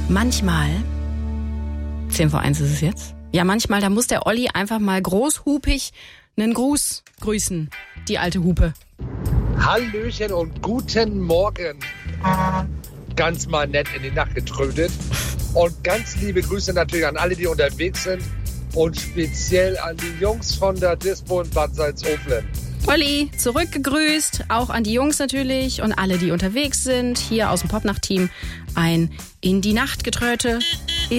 Manchmal, 10:01 ist es jetzt, ja manchmal, da muss der Olli einfach mal großhupig einen Gruß grüßen, die alte Hupe. Hallöchen und guten Morgen. Ganz mal nett in die Nacht getrödet. Und ganz liebe Grüße natürlich an alle, die unterwegs sind. Und speziell an die Jungs von der Dispo in Bad Salzuflen. Olli, zurückgegrüßt, auch an die Jungs natürlich und alle, die unterwegs sind. Hier aus dem Popnacht-Team ein In die Nacht getröte.